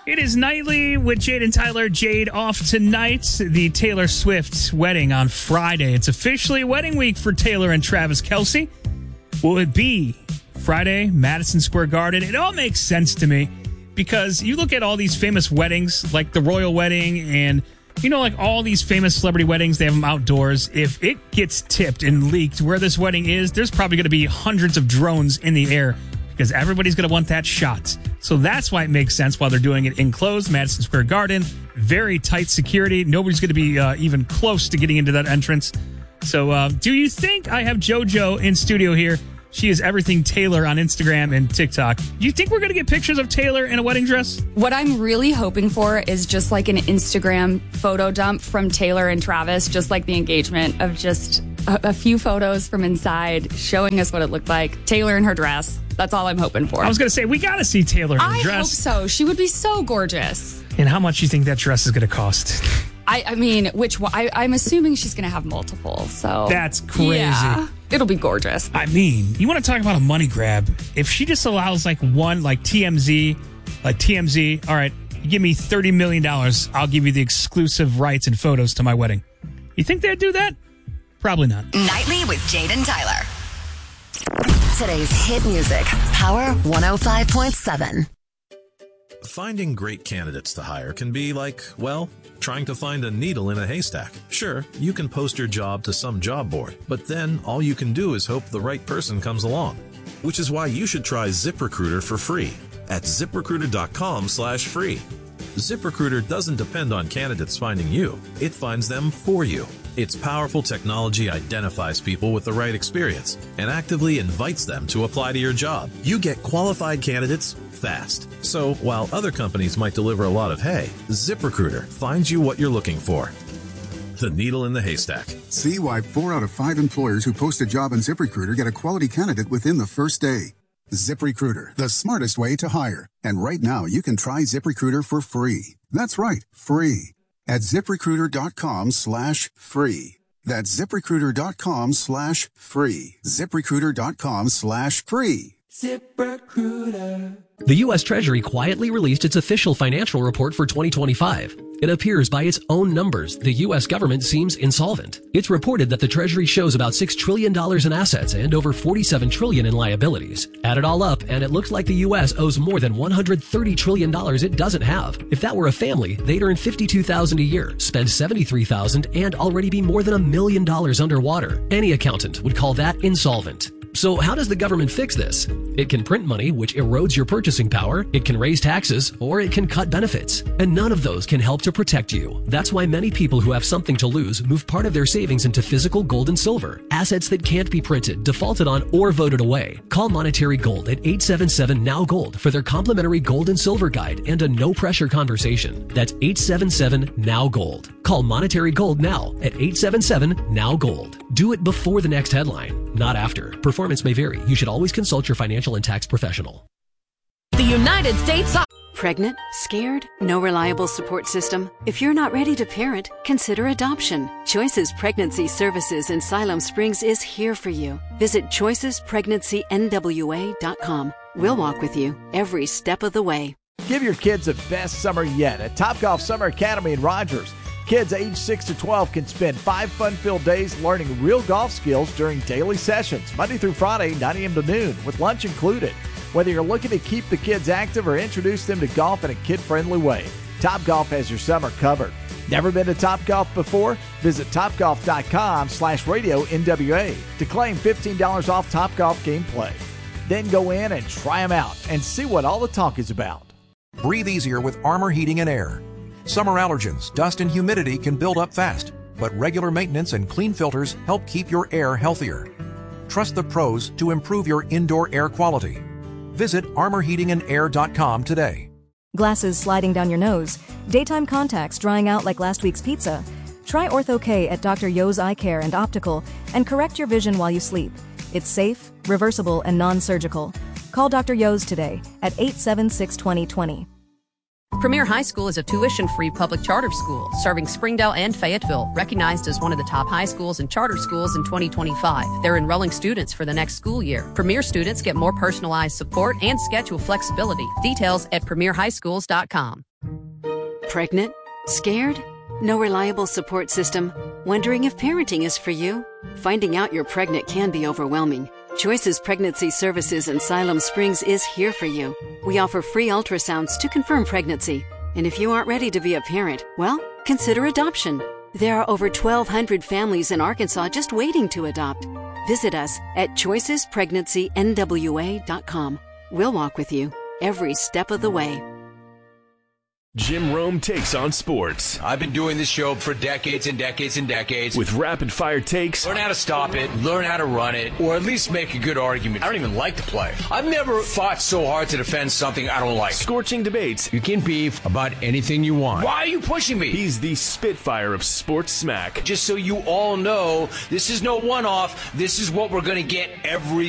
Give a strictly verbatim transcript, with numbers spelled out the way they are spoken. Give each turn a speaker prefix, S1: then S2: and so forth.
S1: It is Nightly with Jade and Tyler. Jade off tonight. The Taylor Swift wedding on Friday. It's officially wedding week for Taylor and Travis Kelce. Will it be Friday, Madison Square Garden? It all makes sense to me because you look at all these famous weddings, like the royal wedding and, you know, like all these famous celebrity weddings, they have them outdoors. If it gets tipped and leaked where this wedding is, there's probably going to be hundreds of drones in the air because everybody's going to want that shot. So that's why it makes sense why they're doing it enclosed, Madison Square Garden. Very tight security. Nobody's going to be uh, even close to getting into that entrance. So uh, do you think I have JoJo in studio here? She is Everything Taylor on Instagram and TikTok. Do you think we're going to get pictures of Taylor in a wedding dress?
S2: What I'm really hoping for is just like an Instagram photo dump from Taylor and Travis, just like the engagement of just a, a few photos from inside showing us what it looked like. Taylor in her dress. That's all I'm hoping for.
S1: I was going to say, we got to see Taylor in her
S2: I
S1: dress.
S2: I hope so. She would be so gorgeous.
S1: And how much do you think that dress is going to cost?
S2: I, I mean, which I, I'm assuming she's going to have multiple. So
S1: that's crazy.
S2: Yeah, it'll be gorgeous.
S1: I mean, you want to talk about a money grab? If she just allows like one, like T M Z, like T M Z, all right, you give me thirty million dollars, I'll give you the exclusive rights and photos to my wedding. You think they'd do that? Probably not.
S3: Nightly with Jade and Tyler. Today's hit music, Power one oh five point seven.
S4: Finding great candidates to hire can be like, well, trying to find a needle in a haystack. Sure, you can post your job to some job board, but then all you can do is hope the right person comes along. Which is why you should try ZipRecruiter for free at ZipRecruiter.com slash free. ZipRecruiter doesn't depend on candidates finding you. It finds them for you. Its powerful technology identifies people with the right experience and actively invites them to apply to your job. You get qualified candidates fast. So while other companies might deliver a lot of hay, ZipRecruiter finds you what you're looking for. The needle in the haystack.
S5: See why four out of five employers who post a job on ZipRecruiter get a quality candidate within the first day. ZipRecruiter, the smartest way to hire. And right now, you can try ZipRecruiter for free. That's right, free. At ZipRecruiter.com slash free. That's ZipRecruiter.com slash free. ZipRecruiter.com slash free.
S6: ZipRecruiter. The U S Treasury quietly released its official financial report for twenty twenty-five. It appears by its own numbers the U S government seems insolvent. It's reported that the Treasury shows about six trillion dollars in assets and over forty-seven trillion dollars in liabilities. Add it all up, and it looks like the U S owes more than one hundred thirty trillion dollars it doesn't have. If that were a family, they'd earn fifty-two thousand dollars a year, spend seventy-three thousand dollars, and already be more than a million dollars underwater. Any accountant would call that insolvent. So how does the government fix this? It can print money, which erodes your purchasing power, it can raise taxes, or it can cut benefits. And none of those can help to protect you. That's why many people who have something to lose move part of their savings into physical gold and silver, assets that can't be printed, defaulted on, or voted away. Call Monetary Gold at eight seven seven N O W Gold for their complimentary gold and silver guide and a no-pressure conversation. That's eight seven seven N O W Gold. Call Monetary Gold now at eight seven seven N O W Gold. Do it before the next headline, not after. Performance may vary. You should always consult your financial and tax professional.
S7: The United States.
S8: Pregnant? Scared? No reliable support system? If you're not ready to parent, consider adoption. Choices Pregnancy Services in Siloam Springs is here for you. Visit choices pregnancy N W A dot com. We'll walk with you every step of the way.
S9: Give your kids the best summer yet at Topgolf Summer Academy in Rogers. Kids age six to twelve can spend five fun-filled days learning real golf skills during daily sessions, Monday through Friday, nine a.m. to noon, with lunch included. Whether you're looking to keep the kids active or introduce them to golf in a kid-friendly way, Topgolf has your summer covered. Never been to Topgolf before? Visit Topgolf.com slash radio NWA to claim fifteen dollars off Topgolf gameplay. Then go in and try them out and see what all the talk is about.
S10: Breathe easier with Armor Heating and Air. Summer allergens, dust, and humidity can build up fast, but regular maintenance and clean filters help keep your air healthier. Trust the pros to improve your indoor air quality. Visit armor heating and air dot com today.
S11: Glasses sliding down your nose, daytime contacts drying out like last week's pizza. Try Ortho-K at Doctor Yo's Eye Care and Optical and correct your vision while you sleep. It's safe, reversible, and non-surgical. Call Doctor Yo's today at eight seven six, two zero two zero.
S7: Premier High School is a tuition-free public charter school serving Springdale and Fayetteville, recognized as one of the top high schools and charter schools in twenty twenty-five. They're enrolling students for the next school year. Premier students get more personalized support and schedule flexibility. Details at premier high schools dot com.
S8: Pregnant? Scared? No reliable support system? Wondering if parenting is for you? Finding out you're pregnant can be overwhelming. Choices Pregnancy Services in Siloam Springs is here for you. We offer free ultrasounds to confirm pregnancy. And if you aren't ready to be a parent, well, consider adoption. There are over twelve hundred families in Arkansas just waiting to adopt. Visit us at choices pregnancy n w a dot com. We'll walk with you every step of the way.
S12: Jim Rome takes on sports.
S13: I've been doing this show for decades and decades and decades.
S12: With rapid-fire takes.
S13: Learn how to stop it, learn how to run it, or at least make a good argument. I don't even like to play. I've never fought so hard to defend something I don't like.
S12: Scorching debates.
S13: You can beef about anything you want. Why are you pushing me?
S12: He's the Spitfire of sports smack.
S13: Just so you all know, this is no one-off. This is what we're going to get every